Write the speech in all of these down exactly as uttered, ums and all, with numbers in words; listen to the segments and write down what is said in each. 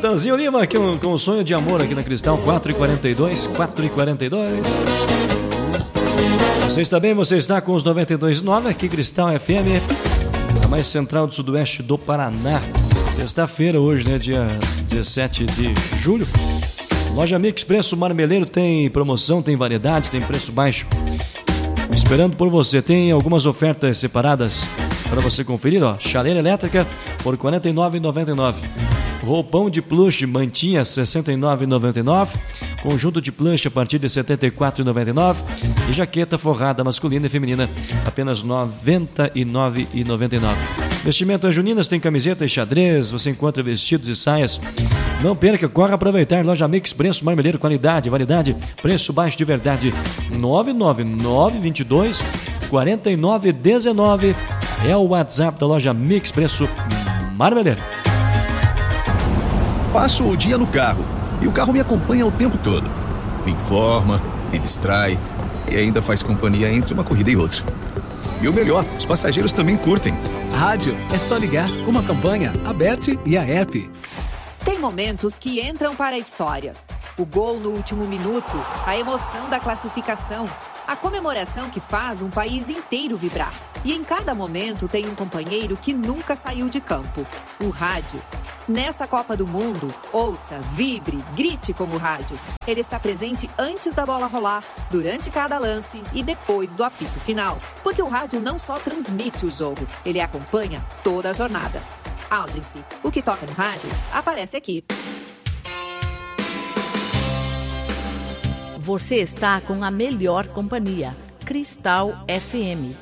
Natanzinho Lima aqui com, com o sonho de amor aqui na Cristal, quatro e quarenta e dois, quatro e quarenta e dois. Você está bem? Você está com os noventa e dois ponto nove aqui, Cristal F M, a mais central do sudoeste do Paraná. Sexta-feira hoje, né, dia dezessete de julho. Loja Mix Preço Marmeleiro tem promoção, tem variedade, tem preço baixo. Esperando por você, tem algumas ofertas separadas para você conferir, ó. Chaleira elétrica por quarenta e nove reais e noventa e nove centavos. Roupão de plush mantinha sessenta e nove reais e noventa e nove centavos. Conjunto de plush a partir de setenta e quatro reais e noventa e nove centavos. E jaqueta forrada masculina e feminina apenas noventa e nove reais e noventa e nove centavos. Vestimentas juninas tem camiseta e xadrez, você encontra vestidos e saias. Não perca, corre aproveitar. Loja Mix Preço Marmeleiro, qualidade, variedade, preço baixo de verdade. nove nove nove, dois dois, quatro nove um nove é o WhatsApp da Loja Mix Preço Marmeleiro. Passo o dia no carro e o carro me acompanha o tempo todo. Me informa, me distrai e ainda faz companhia entre uma corrida e outra. E o melhor, os passageiros também curtem. Rádio, é só ligar. Uma campanha, a Bert e a app. Tem momentos que entram para a história. O gol no último minuto, a emoção da classificação, a comemoração que faz um país inteiro vibrar. E em cada momento tem um companheiro que nunca saiu de campo, o rádio. Nesta Copa do Mundo, ouça, vibre, grite como rádio. Ele está presente antes da bola rolar, durante cada lance e depois do apito final. Porque o rádio não só transmite o jogo, ele acompanha toda a jornada. Audience, o que toca no rádio, aparece aqui. Você está com a melhor companhia, Cristal F M.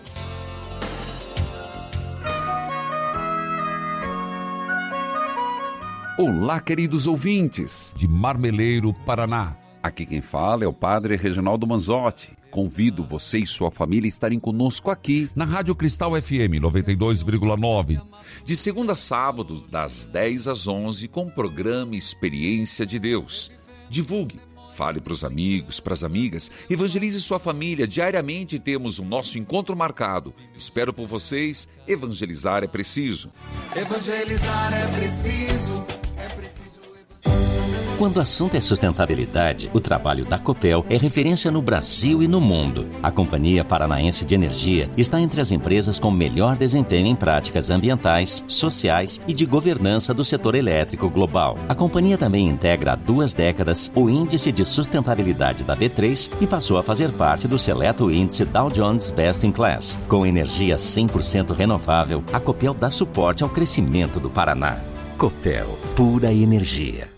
Olá, queridos ouvintes de Marmeleiro, Paraná. Aqui quem fala é o Padre Reginaldo Manzotti. Convido você e sua família a estarem conosco aqui na Rádio Cristal F M noventa e dois vírgula nove. De segunda a sábado, das dez às onze, com o programa Experiência de Deus. Divulgue, fale para os amigos, para as amigas, evangelize sua família. Diariamente temos o nosso encontro marcado. Espero por vocês. Evangelizar é preciso. Evangelizar é preciso. É preciso. Quando o assunto é sustentabilidade, o trabalho da Copel é referência no Brasil e no mundo. A Companhia Paranaense de Energia está entre as empresas com melhor desempenho em práticas ambientais, sociais e de governança do setor elétrico global. A companhia também integra há duas décadas o Índice de Sustentabilidade da B três e passou a fazer parte do seleto índice Dow Jones Best in Class. Com energia cem por cento renovável, a Copel dá suporte ao crescimento do Paraná. Copel, pura energia.